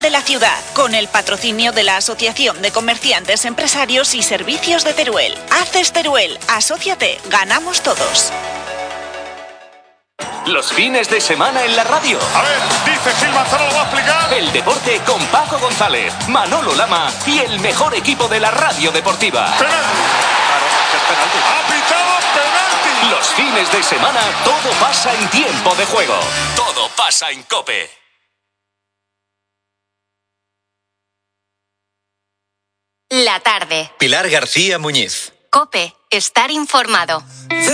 de la ciudad, con el patrocinio de la Asociación de Comerciantes, Empresarios y Servicios de Teruel. Haces Teruel, asóciate, ganamos todos. Los fines de semana en la radio. A ver, dice Gil Manzano, lo va a explicar. El deporte con Paco González, Manolo Lama y el mejor equipo de la radio deportiva. Penalti. Claro, es penalti. Ha pitado penalti. Los fines de semana todo pasa en tiempo de juego. Todo pasa en COPE. La tarde. Pilar García Muñiz. COPE. Estar informado.